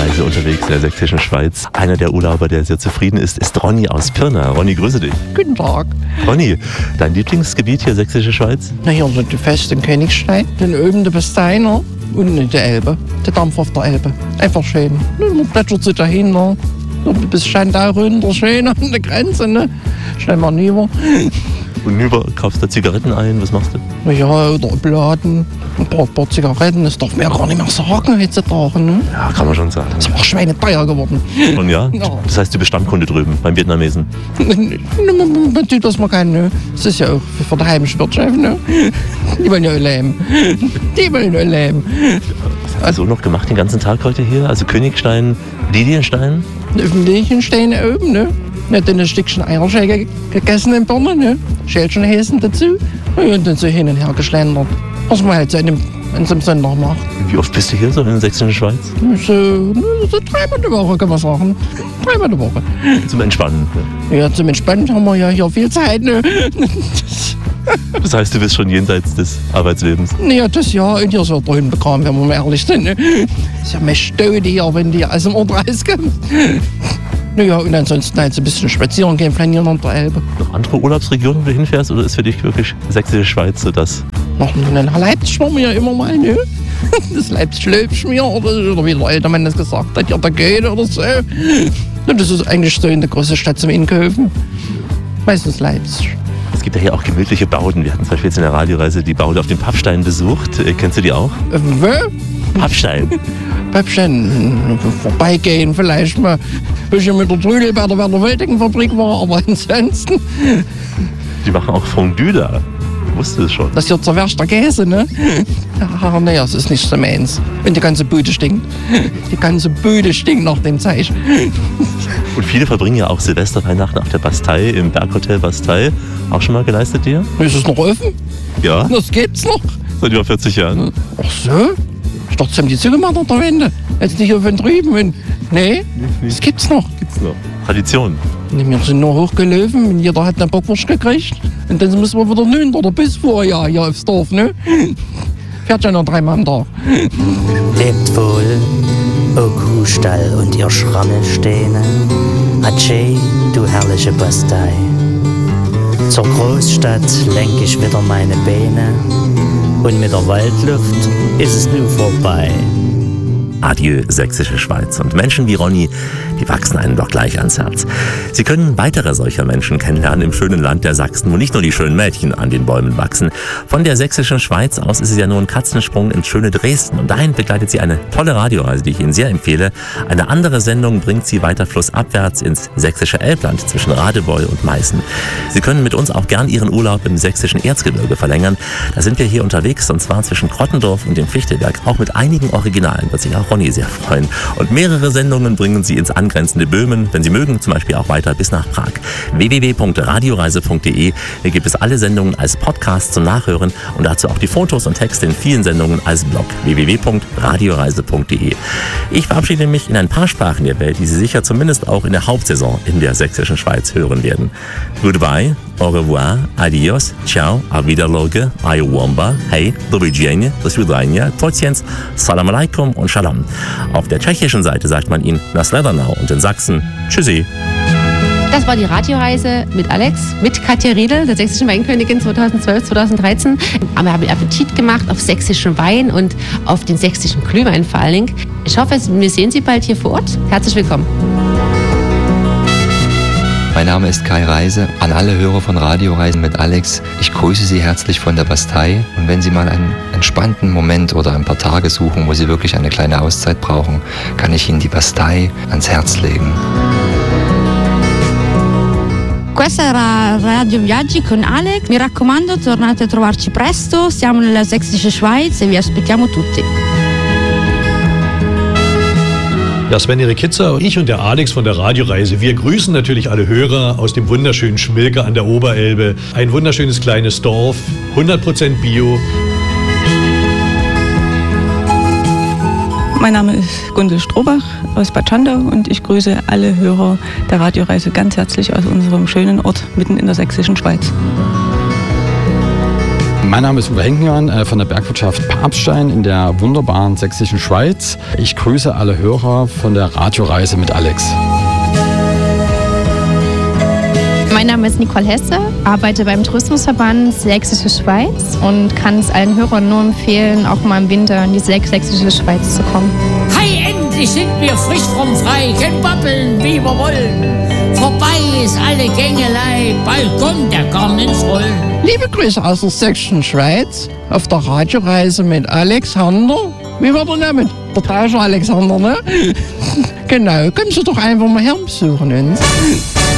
Radioreise unterwegs in der sächsischen Schweiz. Einer der Urlauber, der sehr zufrieden ist Ronny aus Pirna. Ronny, grüße dich. Guten Tag. Ronny, dein Lieblingsgebiet hier, sächsische Schweiz? Na, hier sind die Feste in Königstein, dann oben der Besteiner und in der Elbe, der Dampf auf der Elbe. Einfach schön. Man plätschert sich dahin, ne? Bis Schandau runter, schön an der Grenze, ne? Schnell mal rüber. Und rüber kaufst du Zigaretten ein, was machst du? Ja, oder Bladen, ein paar Zigaretten, das darf man ja gar nicht mehr sagen heutzutage, ne? Ja, kann man schon sagen. Das ist auch schweineteuer geworden. Und ja? Das heißt, du bist Stammkunde drüben, beim Vietnamesen? Man tut, was man kann, ne? Das ist ja auch für die heimische Wirtschaft, ne? Die wollen ja auch leben. Die wollen auch leben. Was hast du noch gemacht den ganzen Tag heute hier? Also Königstein, Lilienstein? Lilienstein oben, ne? Ja, dann ein Stückchen Eierschäge gegessen in Birne, ne? Schälchen Häsen dazu. Und dann so hin und her geschlendert. Was man halt so an so einem Sonntag macht. Wie oft bist du hier so in der sächsischen Schweiz? So 3-mal die Woche, kann man sagen. 3-mal die Woche. Zum Entspannen? Ja, zum Entspannen haben wir ja hier viel Zeit, ne? Das heißt, du bist schon jenseits des Arbeitslebens? Ja, das ja. Und hier ist ja drin bekommen, wenn wir mal ehrlich sind, ne? Ist ja mehr Staude hier, wenn die aus dem Ort rauskommt. Naja, und ansonsten halt so ein bisschen spazieren gehen, flanieren an der Elbe. Noch andere Urlaubsregionen, wo du hinfährst, oder ist für dich wirklich sächsische Schweiz so das? Noch in Leipzig waren wir ja immer mal, ne? Das Leipzig-Löbschmier oder wie der alte Mann das gesagt hat, ja, der Goethe oder so. Und das ist eigentlich so in der großen Stadt zum Einkaufen. Meistens Leipzig. Es gibt ja hier auch gemütliche Bauten. Wir hatten zum Beispiel jetzt in der Radioreise die Baute auf dem Pappstein besucht. Kennst du die auch? Wo? Pappstein. Pappstein, vorbeigehen vielleicht mal. Bis ich mit der Trüdel bei der Werner Wölting-Fabrik war, aber ansonsten. Die machen auch Fondue da. Ich wusste es schon. Das ist ja zerwärschter Käse, ne? Ja, naja, das ist nicht so meins. Und die ganze Bude stinkt. Die ganze Bude stinkt nach dem Zeichen. Und viele verbringen ja auch Silvesterweihnachten auf der Bastei, im Berghotel Bastei. Auch schon mal geleistet dir? Ist es noch offen? Ja. Das gibt's noch. Seit über 40 Jahren. Ach so? Ich dachte, sie haben die zugemacht an der Wende. Jetzt nicht hier von drüben. Nee, das gibt's noch. Gibt's noch. Tradition. Wir sind nur hochgelaufen und jeder hat eine Bockwurst gekriegt. Und dann müssen wir wieder runter oder bis vorher hier aufs Dorf, ne? Fährt ja noch 3-mal am Tag. Lebt wohl, o Kuhstall und ihr Schrammelsteine. Adieu, du herrliche Bastei. Zur Großstadt lenk ich wieder meine Beine. Und mit der Waldluft ist es nun vorbei. Adieu, sächsische Schweiz. Und Menschen wie Ronny, die wachsen einem doch gleich ans Herz. Sie können weitere solcher Menschen kennenlernen im schönen Land der Sachsen, wo nicht nur die schönen Mädchen an den Bäumen wachsen. Von der sächsischen Schweiz aus ist es ja nur ein Katzensprung ins schöne Dresden. Und dahin begleitet sie eine tolle Radioreise, die ich Ihnen sehr empfehle. Eine andere Sendung bringt sie weiter flussabwärts ins sächsische Elbland zwischen Radebeul und Meißen. Sie können mit uns auch gern Ihren Urlaub im sächsischen Erzgebirge verlängern. Da sind wir hier unterwegs, und zwar zwischen Krottendorf und dem Fichtelberg. Auch mit einigen Originalen wird sich auch Ronny sehr freuen. Und mehrere Sendungen bringen Sie ins angrenzende Böhmen, wenn Sie mögen, zum Beispiel auch weiter bis nach Prag. www.radioreise.de. Hier gibt es alle Sendungen als Podcast zum Nachhören und dazu auch die Fotos und Texte in vielen Sendungen als Blog. www.radioreise.de. Ich verabschiede mich in ein paar Sprachen der Welt, die Sie sicher zumindest auch in der Hauptsaison in der sächsischen Schweiz hören werden. Goodbye, au revoir, adios, ciao, auf Wiederloge, ayowamba, hey, do widzenia, do svidania, tociens, salam alaikum und shalom. Auf der tschechischen Seite sagt man ihnen Nasledanau und in Sachsen Tschüssi. Das war die Radioreise mit Alex, mit Katja Riedel, der sächsischen Weinkönigin 2012, 2013. Wir haben Appetit gemacht auf sächsischen Wein und auf den sächsischen Glühwein vor allen Dingen. Ich hoffe, wir sehen Sie bald hier vor Ort. Herzlich willkommen. Mein Name ist Kai Reise. An alle Hörer von Radioreisen mit Alex, ich grüße Sie herzlich von der Bastei. Und wenn Sie mal einen entspannten Moment oder ein paar Tage suchen, wo Sie wirklich eine kleine Auszeit brauchen, kann ich Ihnen die Bastei ans Herz legen. Questa era Radio Viaggi con Alex. Mi raccomando, tornate a trovarci presto. Siamo nella Sächsische Schweiz e vi aspettiamo tutti. Ja, Sven-Erik Kitzer, ich und der Alex von der Radioreise, wir grüßen natürlich alle Hörer aus dem wunderschönen Schmilke an der Oberelbe. Ein wunderschönes kleines Dorf, 100% Bio. Mein Name ist Gundel Strohbach aus Bad Schandau und ich grüße alle Hörer der Radioreise ganz herzlich aus unserem schönen Ort mitten in der sächsischen Schweiz. Mein Name ist Uwe Henkenmann von der Bergwirtschaft Papstein in der wunderbaren sächsischen Schweiz. Ich grüße alle Hörer von der Radioreise mit Alex. Mein Name ist Nicole Hesse, arbeite beim Tourismusverband Sächsische Schweiz und kann es allen Hörern nur empfehlen, auch mal im Winter in die Sächsische Schweiz zu kommen. Hey, endlich sind wir frisch vom Frei, können babbeln, wie wir wollen. Vorbei ist alle Gängelei, bald kommt der Korn ins Rollen. Liebe Grüße aus der sächsischen Schweiz auf der Radioreise mit Alexander. Wie war der Name? Der Tauscher Alexander, ne? Genau, kommen Sie doch einfach mal her besuchen uns.